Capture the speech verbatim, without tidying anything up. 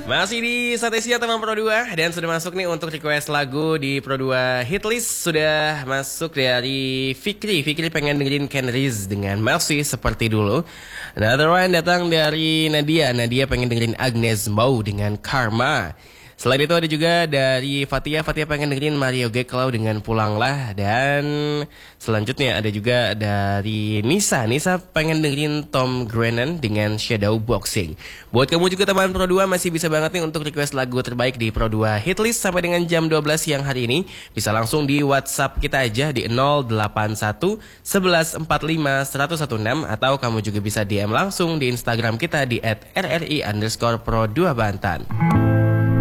Masih di Satesia teman Pro dua dan sudah masuk nih untuk request lagu di Pro dua Hitlist. Sudah masuk dari Fikri. Fikri pengen dengerin Ken Riz dengan Mercy seperti dulu. Another one datang dari Nadia. Nadia pengen dengerin Agnes Mo dengan Karma. Selain itu ada juga dari Fatia. Fatia pengen dengerin Mario Geklau dengan Pulanglah. Dan selanjutnya ada juga dari Nisa. Nisa pengen dengerin Tom Grennan dengan Shadow Boxing. Buat kamu juga teman Pro dua masih bisa banget nih untuk request lagu terbaik di Pro dua Hitlist sampai dengan jam dua belas siang hari ini. Bisa langsung di WhatsApp kita aja di nol delapan satu sebelas empat puluh lima seratus enam belas atau kamu juga bisa D M langsung di Instagram kita di at r r i underscore pro dua Bantan.